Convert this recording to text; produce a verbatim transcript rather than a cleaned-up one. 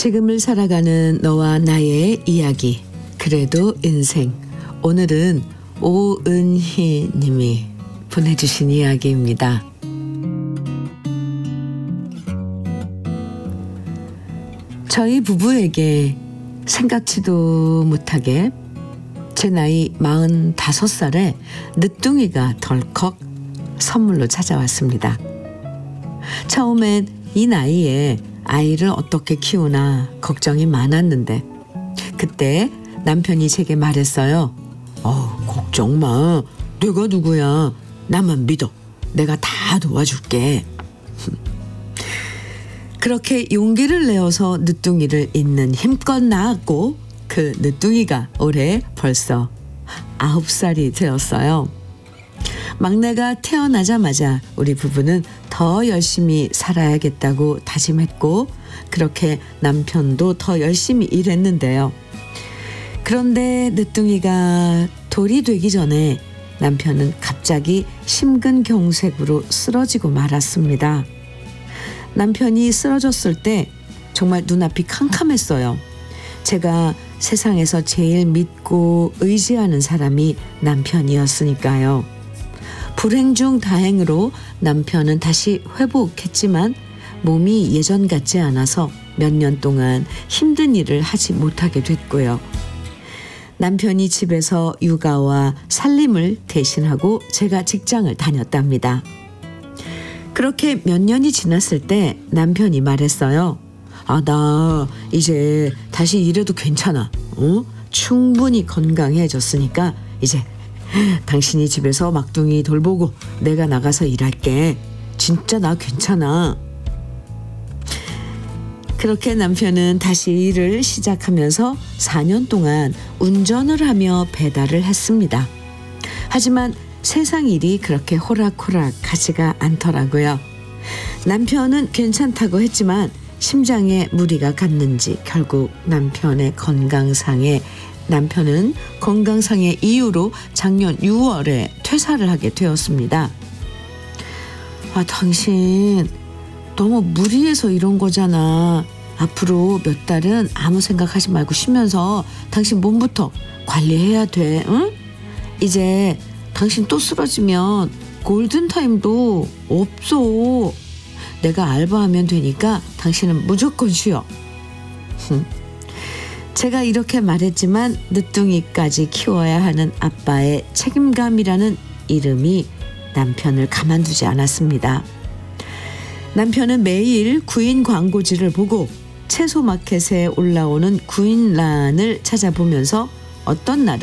지금을 살아가는 너와 나의 이야기, 그래도 인생. 오늘은 오은희 님이 보내주신 이야기입니다. 저희 부부에게 생각지도 못하게 제 나이 마흔다섯 살에 늦둥이가 덜컥 선물로 찾아왔습니다. 처음엔 이 나이에 아이를 어떻게 키우나 걱정이 많았는데 그때 남편이 제게 말했어요. 어, 걱정 마. 내가 누구야. 나만 믿어. 내가 다 도와줄게. 그렇게 용기를 내어서 늦둥이를 잇는 힘껏 낳았고 그 늦둥이가 올해 벌써 아홉 살이 되었어요. 막내가 태어나자마자 우리 부부는 더 열심히 살아야겠다고 다짐했고 그렇게 남편도 더 열심히 일했는데요. 그런데 늦둥이가 돌이 되기 전에 남편은 갑자기 심근경색으로 쓰러지고 말았습니다. 남편이 쓰러졌을 때 정말 눈앞이 캄캄했어요. 제가 세상에서 제일 믿고 의지하는 사람이 남편이었으니까요. 불행 중 다행으로 남편은 다시 회복했지만 몸이 예전 같지 않아서 몇 년 동안 힘든 일을 하지 못하게 됐고요. 남편이 집에서 육아와 살림을 대신하고 제가 직장을 다녔답니다. 그렇게 몇 년이 지났을 때 남편이 말했어요. 아, 나 이제 다시 일해도 괜찮아. 어? 충분히 건강해졌으니까 이제 당신이 집에서 막둥이 돌보고 내가 나가서 일할게. 진짜 나 괜찮아. 그렇게 남편은 다시 일을 시작하면서 사 년 동안 운전을 하며 배달을 했습니다. 하지만 세상 일이 그렇게 호락호락하지가 않더라고요. 남편은 괜찮다고 했지만 심장에 무리가 갔는지 결국 남편의 건강상에 남편은 건강상의 이유로 작년 유월에 퇴사를 하게 되었습니다. 아, 당신 너무 무리해서 이런 거잖아. 앞으로 몇 달은 아무 생각하지 말고 쉬면서 당신 몸부터 관리해야 돼. 응? 이제 당신 또 쓰러지면 골든타임도 없어. 내가 알바하면 되니까 당신은 무조건 쉬어. 제가 이렇게 말했지만 늦둥이까지 키워야 하는 아빠의 책임감이라는 이름이 남편을 가만두지 않았습니다. 남편은 매일 구인 광고지를 보고 채소 마켓에 올라오는 구인란을 찾아보면서 어떤 날은